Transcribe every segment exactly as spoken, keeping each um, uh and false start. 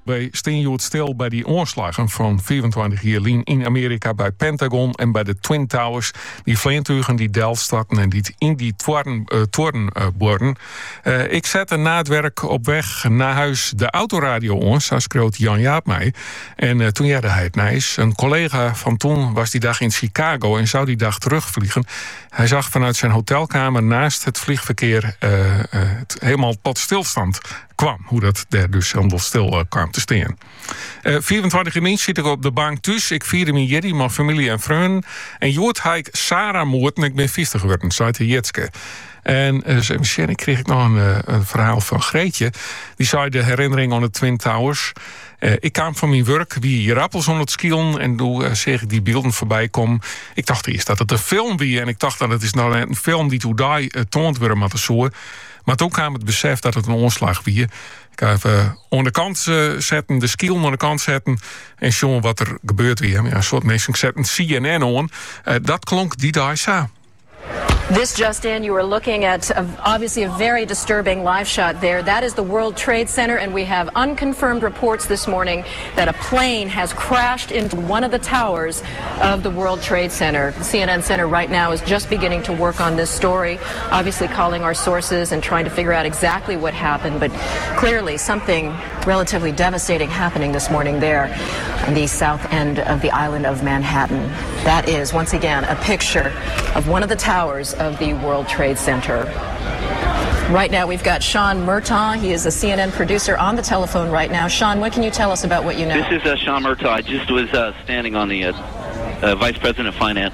bij Steenjood stil bij die oorslagen van vierentwintig juli in Amerika bij Pentagon en bij de Twin Towers. Die vliegtuigen die Delft starten en die in die toren, uh, toren uh, boren. Uh, ik zette na het werk op weg naar huis de autoradio ons, zo schreeuwt Jan Jaap mij. En uh, toen jerde hij het nice. Een collega van toen was die dag in Chicago en zou die dag terugvliegen. Hij zag vanuit zijn hotelkamer naast het vliegverkeer uh, uh, het helemaal tot stilstand kwam. Hoe dat daar dus helemaal stil uh, kwam te staan. Uh, vierentwintig juni zit ik op de bank thuis. Ik vierde mijn Jerry, mijn familie en vrienden. En jood had ik Sarah moord en ik ben vijftig geworden, zei de Jetske. En uh, ik kreeg ik nog een, uh, een verhaal van Greetje. Die zei de herinnering aan de Twin Towers. Uh, ik kwam van mijn werk, wie hier appels om het skielen. En toen uh, zeg ik die beelden voorbij kom. Ik dacht eerst dat het een film was. En ik dacht dat het is nou een film die toen daar uh, toond werd met de soort. Maar toen kwam het besef dat het een onslag was. Ik ga even uh, aan de kant uh, zetten, de skielen aan de kant zetten. En zien wat er gebeurt weer. Ja, een soort mensen zetten C N N aan. Uh, dat klonk die daar zo. This just in, you were looking at a, obviously a very disturbing live shot there. That is the World Trade Center, and we have unconfirmed reports this morning that a plane has crashed into one of the towers of the World Trade Center. The C N N Center right now is just beginning to work on this story, obviously calling our sources and trying to figure out exactly what happened, but clearly something relatively devastating happening this morning there on the south end of the island of Manhattan. That is, once again, a picture of one of the towers of the World Trade Center. Right now we've got Sean Murtaugh. He is a C N N producer on the telephone right now. Sean, what can you tell us about what you know? This is uh, Sean Murtaugh. I just was uh, standing on the uh, uh, Vice President of Finance.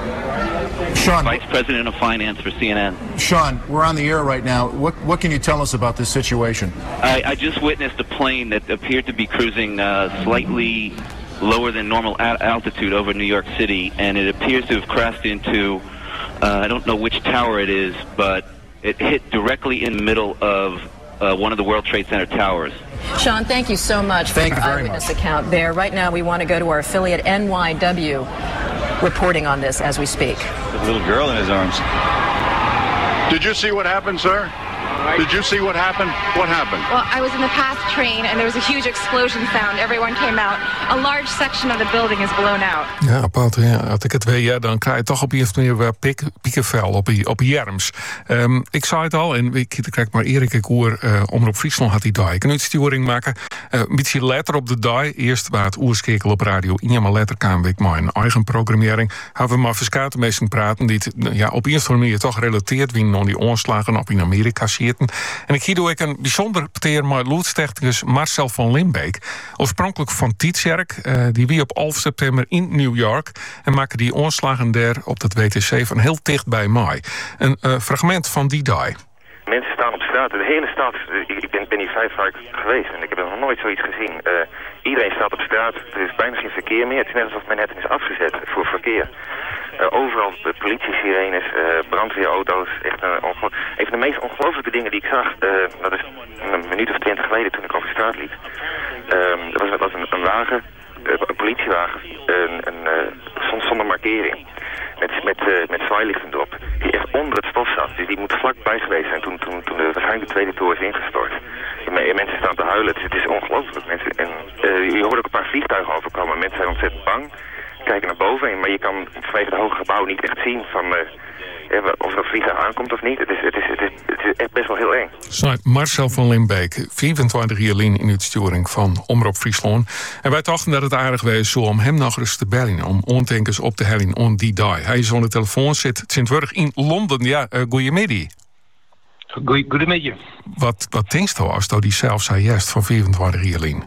Sean, Vice President of Finance for C N N. Sean, we're on the air right now. What what can you tell us about this situation? I, I just witnessed a plane that appeared to be cruising uh, slightly lower than normal a- altitude over New York City, and it appears to have crashed into, uh, I don't know which tower it is, but it hit directly in the middle of uh, one of the World Trade Center towers. Sean, thank you so much for thank your eyewitness account there. Right now we want to go to our affiliate N Y W reporting on this as we speak. A little girl in his arms. Did you see what happened, sir? Did you see what happened? What happened? Well, I was in the past train and there was a huge explosion sound. Everyone came out. A large section of the building is blown out. Ja, Pat, ja, als ik het weet, ja, dan krijg je toch op je meer pik, piekenvel op je, op je jerms. Um, ik zei het al, en ik krijg maar Erik, ik hoor, uh, Omroep Friesland had die dag. Ik kan uitsturing maken. Uh, een beetje later op de dag, eerst waar het oerskekel op radio in, ja, maar later kwam ik mijn eigen programmering. Hebben we maar verschillende mensen praten die het, ja, op een of andere manier toch relateerd wie aan die aanslagen op in Amerika zitten. En ik doe ik een bijzonder peteer met loodstichters Marcel van Limbeek. Oorspronkelijk van Tietjerk, uh, die wie op elf september in New York. En maken die aanslagen daar op dat W T C van heel dicht bij mij. Een uh, fragment van die dag. Mensen staan op straat, de hele stad. Ik ben, ben hier vijf vaak geweest en ik heb nog nooit zoiets gezien. Uh, iedereen staat op straat, er is bijna geen verkeer meer. Het is net alsof Manhattan is afgezet voor verkeer. Uh, overal de politie-sirenes, uh, brandweerauto's. Echt een, onge- een van de meest ongelooflijke dingen die ik zag, uh, dat is een minuut of twintig geleden toen ik over de straat liep. Um, er was, was een, een wagen, uh, een politiewagen, een, een, uh, zonder markering. Met, met, uh, met zwaailichten erop, die echt onder het stof zat. Dus die moet vlakbij geweest zijn toen, toen, toen de, waarschijnlijk de tweede toer is ingestort. Die mensen staan te huilen, het is, het is ongelooflijk. Mensen, en, uh, je hoort ook een paar vliegtuigen overkomen, mensen zijn ontzettend bang. Kijken naar boven, maar je kan vanwege het hoge gebouw niet echt zien van, uh, of er een vliegtuig aankomt of niet. Het is, het is, het is, het is echt best wel heel eng. Zei Marcel van Limbeek, vierentwintig jaar in uitsturing van Omroep Friesland. En wij dachten dat het aardig was zo om hem nog eens te bellen, om ontenkens op te hellen on die dag. Hij is aan de telefoon, zit Sint-Wurg in Londen. Ja, uh, goeiemiddag. Goedemiddag. Wat, wat denkst je als je die zelf zei juist van vierentwintig jaar in?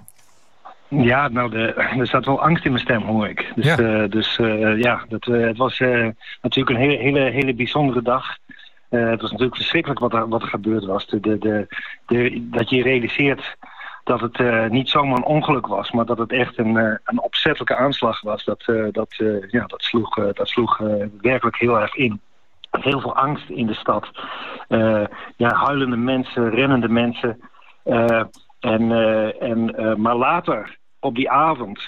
Ja, nou, de, er zat wel angst in mijn stem, hoor ik. Dus ja, uh, dus, uh, ja dat, uh, het was uh, natuurlijk een hele, hele, hele bijzondere dag. Uh, het was natuurlijk verschrikkelijk wat er, wat er gebeurd was. De, de, de, de, dat je realiseert dat het uh, niet zomaar een ongeluk was, maar dat het echt een, uh, een opzettelijke aanslag was. Dat, uh, dat, uh, ja, dat sloeg, uh, dat sloeg uh, werkelijk heel erg in. Heel veel angst in de stad. Uh, ja, huilende mensen, rennende mensen. Uh, en, uh, en, uh, maar later, op die avond,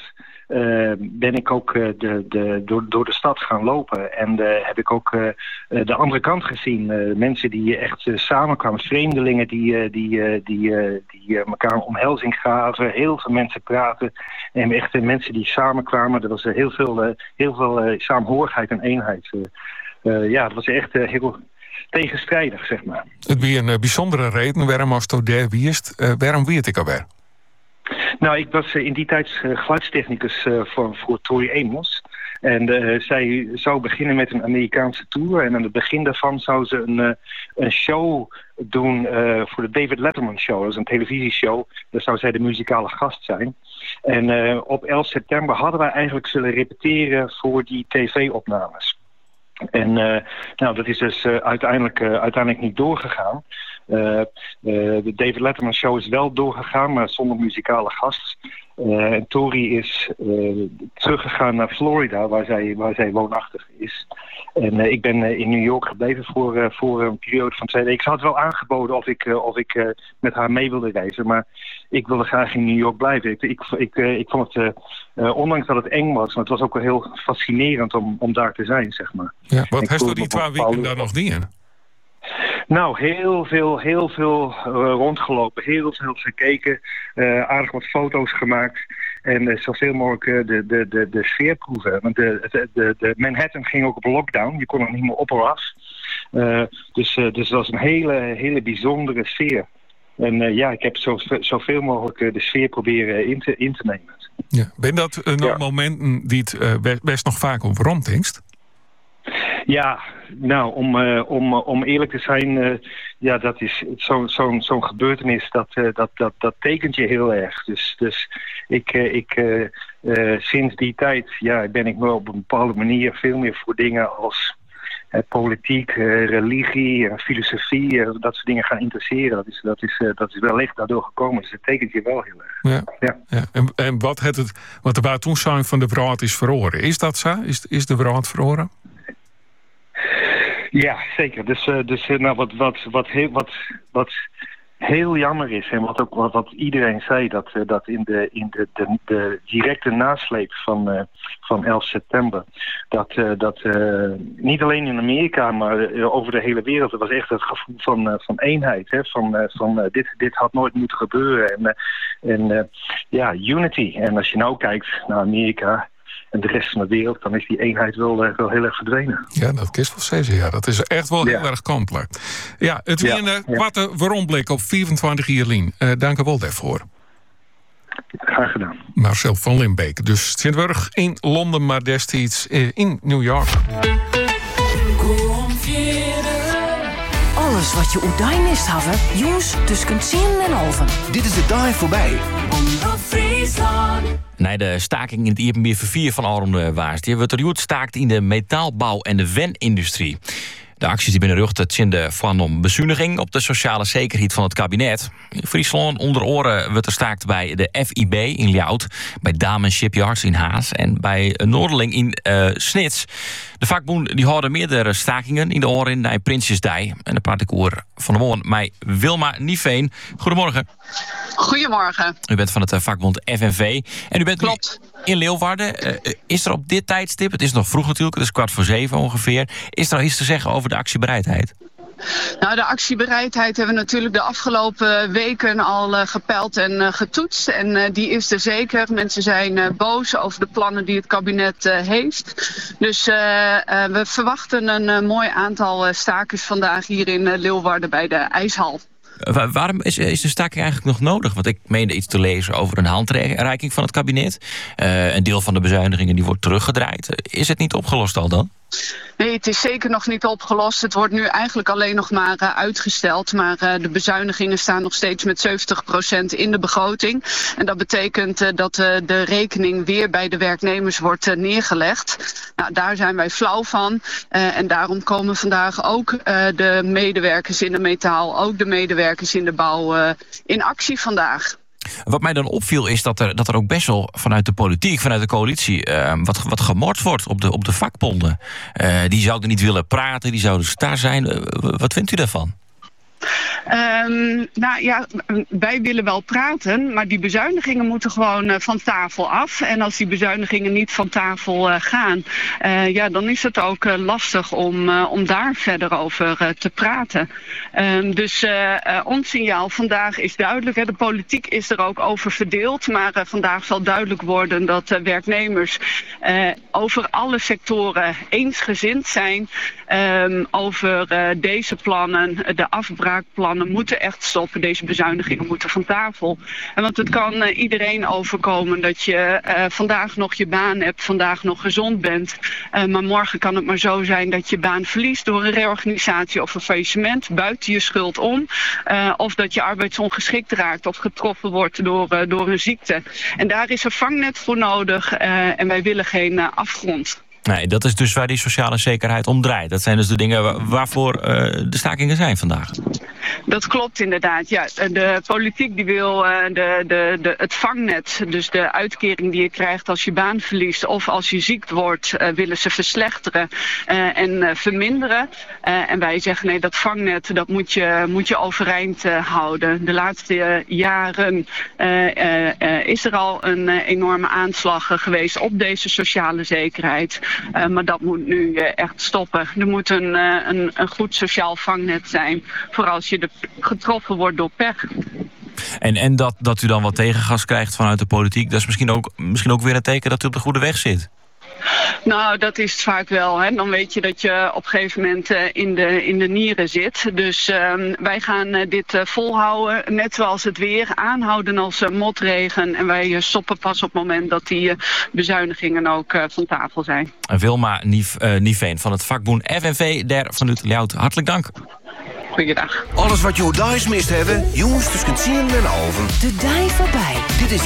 uh, ben ik ook uh, de, de, door, door de stad gaan lopen. En uh, heb ik ook uh, de andere kant gezien. Uh, mensen die echt uh, samenkwamen. Vreemdelingen die, uh, die, uh, die, uh, die uh, elkaar een omhelzing gaven. Heel veel mensen praten. En echt uh, mensen die samenkwamen. Er was uh, heel veel, uh, heel veel uh, saamhorigheid en eenheid. Uh, uh, ja, het was echt uh, heel tegenstrijdig, zeg maar. Het was een uh, bijzondere reden waarom als het daar wist. Uh, waarom weet ik alweer? Nou, ik was uh, in die tijd uh, geluidstechnicus uh, voor, voor Tori Amos. En uh, zij zou beginnen met een Amerikaanse tour. En aan het begin daarvan zou ze een, uh, een show doen uh, voor de David Letterman Show. Dat is een televisieshow. Daar zou zij de muzikale gast zijn. En uh, op elf september hadden wij eigenlijk zullen repeteren voor die tv-opnames. En uh, nou, dat is dus uh, uiteindelijk, uh, uiteindelijk niet doorgegaan. Uh, uh, de David Letterman Show is wel doorgegaan, maar zonder muzikale gast. Uh, en Tori is uh, teruggegaan naar Florida, waar zij, waar zij woonachtig is. En uh, ik ben uh, in New York gebleven voor, uh, voor een periode van twee weken. Ze had wel aangeboden of ik, uh, of ik uh, met haar mee wilde reizen, maar ik wilde graag in New York blijven. Ik, ik, ik, uh, ik vond het, uh, uh, ondanks dat het eng was, maar het was ook wel heel fascinerend om, om daar te zijn, zeg maar. Ja, wat heeft u die twee weken daar nog niet in? Nou, heel veel, heel veel uh, rondgelopen, heel veel gekeken, uh, aardig wat foto's gemaakt en uh, zoveel mogelijk uh, de, de, de, de sfeer proeven. Want de, de, de, de Manhattan ging ook op lockdown, je kon er niet meer op of af. Uh, dus, uh, dus dat was een hele, hele bijzondere sfeer. En uh, ja, ik heb zo, zoveel mogelijk uh, de sfeer proberen in te, in te nemen. Ja. Ben dat uh, nog ja. momenten die het uh, best nog vaak over ronddenkst? Ja, nou, om, uh, om, om eerlijk te zijn, uh, ja, dat is zo'n zo'n zo'n gebeurtenis, dat, uh, dat, dat, dat tekent je heel erg. Dus, dus ik, uh, ik uh, uh, sinds die tijd ja, ben ik me op een bepaalde manier veel meer voor dingen als uh, politiek, uh, religie, uh, filosofie, uh, dat soort dingen gaan interesseren. Dat is, dat is, uh, dat is wellicht daardoor gekomen, dus het tekent je wel heel erg. Ja. Ja. Ja. En, en wat, het, het, wat de waar toen zijn van de wraad is verloren, is dat zo? Is, is de wraad verloren? Ja, zeker. Dus, uh, dus uh, nou, wat, wat, wat, heel, wat, wat heel jammer is en wat ook wat, wat iedereen zei, dat, uh, dat in, de, in de, de, de directe nasleep van, uh, van elf september, dat, uh, dat uh, niet alleen in Amerika, maar uh, over de hele wereld, er was echt het gevoel van, uh, van eenheid. Hè? Van, uh, van uh, dit, dit had nooit moeten gebeuren. En, uh, en uh, ja, unity. En als je nou kijkt naar Amerika en de rest van de wereld, dan is die eenheid wel, uh, wel heel erg verdwenen. Ja, dat is wel steeds. Ja, dat is echt wel ja. heel erg kantelijk. Ja, het weer ja, een ja. kwarte waaromblik op vierentwintig juli. Uh, dank u wel daarvoor. Graag gedaan. Marcel van Limbeek. Dus Sint-Wurg in Londen, maar destijds uh, in New York. Alles wat je oedijn mist hebben, jongens, tussen tien en halven. Dit is de dag voorbij. Nee, de staking in het I M B vier van Aron Waars. Die wordt er staakt in de metaalbouw en de wen-industrie. De acties die binnen rug zinden van om bezuiniging op de sociale zekerheid van het kabinet. In Friesland onder oren wordt er staakt bij de F I B in Ljout, bij Damen Shipyards in Haas en bij Noorderling in uh, Snits. De vakbonden die houden meerdere stakingen in de oren naar Prinsjesdij. En de partikoer van de morgen, mij Wilma Nieveen. Goedemorgen. Goedemorgen. U bent van het vakbond F N V. En u bent Klopt. in Leeuwarden. Uh, is er op dit tijdstip, het is nog vroeg natuurlijk, het is kwart voor zeven ongeveer. Is er al iets te zeggen over de actiebereidheid? Nou, de actiebereidheid hebben we natuurlijk de afgelopen weken al uh, gepeild en uh, getoetst. En uh, die is er zeker. Mensen zijn uh, boos over de plannen die het kabinet uh, heeft. Dus uh, uh, we verwachten een uh, mooi aantal uh, stakers vandaag hier in uh, Leeuwarden bij de IJshal. Waar, waarom is, is de staking eigenlijk nog nodig? Want ik meende iets te lezen over een handreiking van het kabinet. Uh, een deel van de bezuinigingen die wordt teruggedraaid. Is het niet opgelost al dan? Nee, het is zeker nog niet opgelost. Het wordt nu eigenlijk alleen nog maar uh, uitgesteld. Maar uh, de bezuinigingen staan nog steeds met zeventig procent in de begroting. En dat betekent uh, dat uh, de rekening weer bij de werknemers wordt uh, neergelegd. Nou, daar zijn wij flauw van. Uh, en daarom komen vandaag ook uh, de medewerkers in de metaal, ook de medewerkers in de bouw uh, in actie vandaag. Wat mij dan opviel is dat er, dat er ook best wel vanuit de politiek, vanuit de coalitie, uh, wat, wat gemord wordt op de, op de vakbonden. Uh, die zouden niet willen praten, die zouden star zijn. Uh, wat vindt u daarvan? Um, nou ja, wij willen wel praten, maar die bezuinigingen moeten gewoon uh, van tafel af. En als die bezuinigingen niet van tafel uh, gaan, uh, ja, dan is het ook uh, lastig om, uh, om daar verder over uh, te praten. Um, dus uh, uh, ons signaal vandaag is duidelijk. Hè. De politiek is er ook over verdeeld, maar uh, vandaag zal duidelijk worden dat uh, werknemers uh, over alle sectoren eensgezind zijn um, over uh, deze plannen. De afbraakplannen moeten echt stoppen. Deze bezuinigingen moeten van tafel. En want het kan uh, iedereen overkomen dat je uh, vandaag nog je baan hebt, vandaag nog gezond bent. Uh, maar morgen kan het maar zo zijn dat je baan verliest door een reorganisatie of een faillissement buiten je schuld om. Uh, of dat je arbeidsongeschikt raakt of getroffen wordt door, uh, door een ziekte. En daar is een vangnet voor nodig uh, en wij willen geen uh, afgrond. Nee, dat is dus waar die sociale zekerheid om draait. Dat zijn dus de dingen waarvoor uh, de stakingen zijn vandaag. Dat klopt inderdaad. Ja, de politiek die wil uh, de, de, de, het vangnet, dus de uitkering die je krijgt als je baan verliest of als je ziek wordt, uh, willen ze verslechteren uh, en uh, verminderen. Uh, en wij zeggen nee, dat vangnet dat moet je, moet je overeind uh, houden. De laatste uh, jaren uh, uh, uh, is er al een uh, enorme aanslag uh, geweest op deze sociale zekerheid. Uh, maar dat moet nu uh, echt stoppen. Er moet een, uh, een, een goed sociaal vangnet zijn voor als je de, getroffen wordt door pech. En, en dat, dat u dan wat tegengas krijgt vanuit de politiek, dat is misschien ook, misschien ook weer een teken dat u op de goede weg zit. Nou, dat is het vaak wel. Hè. Dan weet je dat je op een gegeven moment uh, in, de, in de nieren zit. Dus uh, wij gaan uh, dit uh, volhouden, net zoals het weer, aanhouden als uh, motregen. En wij uh, stoppen pas op het moment dat die uh, bezuinigingen ook uh, van tafel zijn. Wilma Niveen van het vakboen F N V der Van Ut Ljout, hartelijk dank. Goeiedag. Alles wat je daags mist hebben, jongens, dus kunt zien en over. De dij voorbij. Dit is